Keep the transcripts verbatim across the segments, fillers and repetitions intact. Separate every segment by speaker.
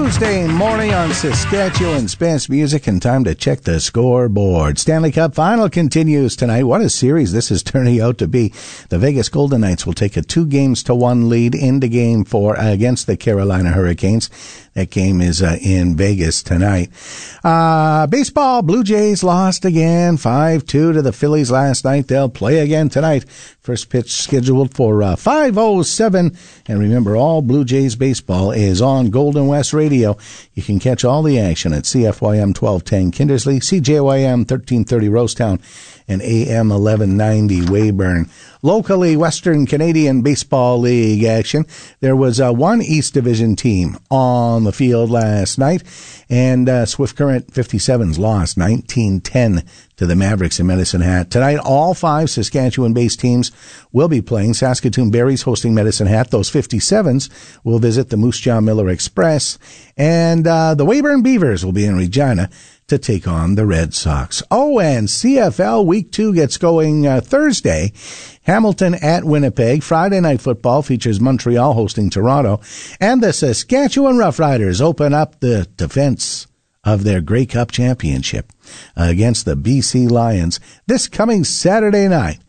Speaker 1: Tuesday morning on Saskatchewan's best music, and time to check the scoreboard. Stanley Cup Final continues tonight. What a series this is turning out to be. The Vegas Golden Knights will take a two games to one lead into game four uh, against the Carolina Hurricanes. That game is uh, in Vegas tonight. Uh, baseball, Blue Jays lost again, five two to the Phillies last night. They'll play again tonight. First pitch scheduled for uh, five oh seven. And remember, all Blue Jays baseball is on Golden West Radio. You can catch all the action at C F Y M twelve ten Kindersley, C J Y M thirteen thirty Rosetown, and A M eleven ninety Weyburn. Locally, Western Canadian Baseball League action. There was uh, one East Division team on the field last night, and uh, Swift Current fifty-sevens lost nineteen ten to the Mavericks in Medicine Hat. Tonight, all five Saskatchewan-based teams will be playing. Saskatoon Berries hosting Medicine Hat. Those fifty-sevens will visit the Moose Jaw Miller Express, and uh, the Weyburn Beavers will be in Regina to take on the Red Sox. Oh, and C F L Week two gets going uh, Thursday. Hamilton at Winnipeg. Friday Night Football features Montreal hosting Toronto. And the Saskatchewan Roughriders open up the defense of their Grey Cup championship against the B C Lions this coming Saturday night.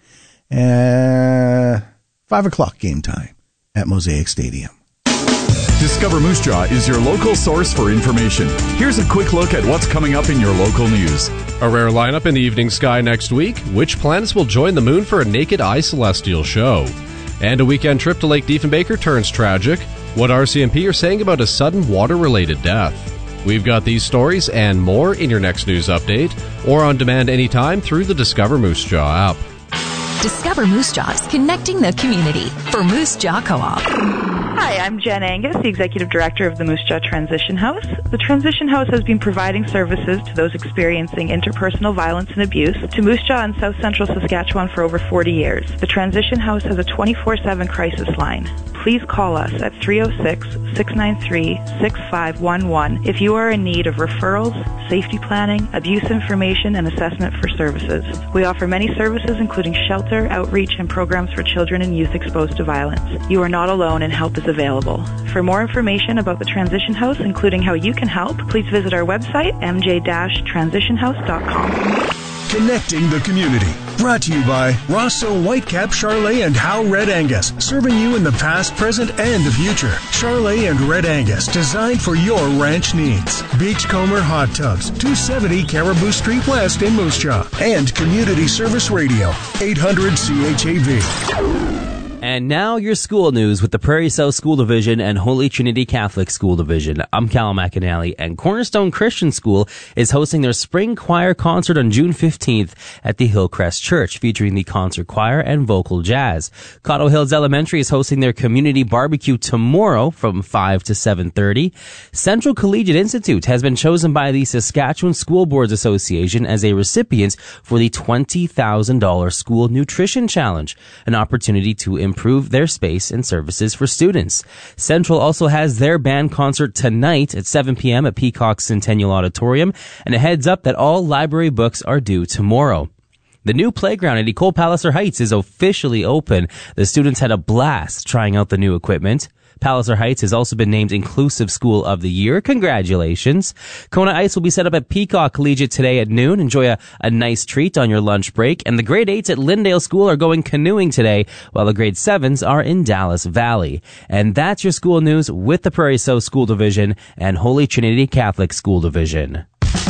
Speaker 1: Uh, five o'clock game time at Mosaic Stadium.
Speaker 2: Discover Moose Jaw is your local source for information. Here's a quick look at what's coming up in your local news.
Speaker 3: A rare lineup in the evening sky next week. Which planets will join the moon for a naked eye celestial show? And a weekend trip to Lake Diefenbaker turns tragic. What R C M P are saying about a sudden water-related death. We've got these stories and more in your next news update, or on demand anytime through the Discover Moose Jaw app.
Speaker 4: Discover Moose Jaw is connecting the community for Moose Jaw Co-op.
Speaker 5: Hi, I'm Jen Angus, the Executive Director of the Moose Jaw Transition House. The Transition House has been providing services to those experiencing interpersonal violence and abuse to Moose Jaw and South Central Saskatchewan for over forty years. The Transition House has a twenty-four seven crisis line. Please call us at three oh six, six nine three, six five one one if you are in need of referrals, safety planning, abuse information, and assessment for services. We offer many services including shelter, outreach, and programs for children and youth exposed to violence. You are not alone and help is available. For more information about the Transition House, including how you can help, please visit our website, m j dash transition house dot com.
Speaker 6: Connecting the community. Brought to you by Rosso Whitecap, Charolais, and Howe Red Angus. Serving you in the past, present, and the future. Charolais and Red Angus, designed for your ranch needs. Beachcomber Hot Tubs, two seventy Caribou Street West in Moose Jaw. And Community Service Radio, eight hundred C H A V.
Speaker 7: And now your school news with the Prairie South School Division and Holy Trinity Catholic School Division. I'm Cal McAnally, and Cornerstone Christian School is hosting their spring choir concert on June fifteenth at the Hillcrest Church, featuring the concert choir and vocal jazz. Cotto Hills Elementary is hosting their community barbecue tomorrow from five to seven thirty. Central Collegiate Institute has been chosen by the Saskatchewan School Boards Association as a recipient for the twenty thousand dollars School Nutrition Challenge, an opportunity to improve their space and services for students. Central also has their band concert tonight at seven p.m. at Peacock Centennial Auditorium, and a heads up that all library books are due tomorrow. The new playground at Ecole Palliser Heights is officially open. The students had a blast trying out the new equipment. Palliser Heights has also been named Inclusive School of the Year. Congratulations. Kona Ice will be set up at Peacock Collegiate today at noon. Enjoy a, a nice treat on your lunch break. And the grade eights at Lyndale School are going canoeing today, while the grade sevens are in Dallas Valley. And that's your school news with the Prairie South School Division and Holy Trinity Catholic School Division.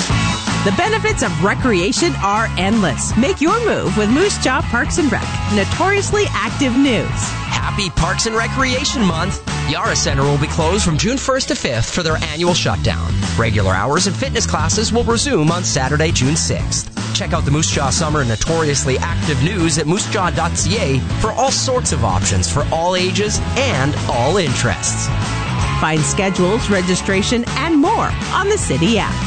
Speaker 8: The benefits of recreation are endless. Make your move with Moose Jaw Parks and Rec. Notoriously active news.
Speaker 9: Happy Parks and Recreation Month. Yara Center will be closed from June first to fifth for their annual shutdown. Regular hours and fitness classes will resume on Saturday, June sixth. Check out the Moose Jaw Summer Notoriously Active News at moose jaw dot c a for all sorts of options for all ages and all interests.
Speaker 8: Find schedules, registration, and more on the City app.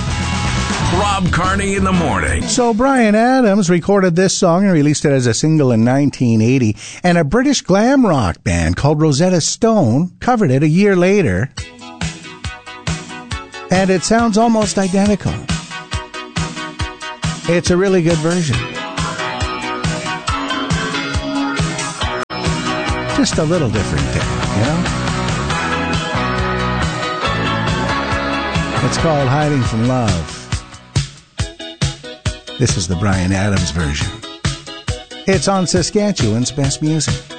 Speaker 6: Rob Carney in the morning.
Speaker 1: So Bryan Adams recorded this song and released it as a single in nineteen eighty, and a British glam rock band called Rosetta Stone covered it a year later, and it sounds almost identical. It's a really good version. Just a little different there, you know? It's called Hiding from Love. This is the Bryan Adams version. It's on Saskatchewan's Best Music.